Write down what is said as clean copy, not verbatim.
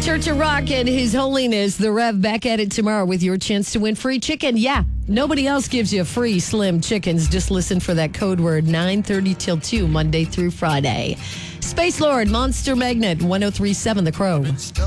Church of Rock and His Holiness, the Rev, back at it tomorrow with your chance to win free chicken. Yeah, nobody else gives you free slim chickens. Just listen for that code word 9:30 till 2, Monday through Friday. Space Lord, Monster Magnet, 103.7 The Crow.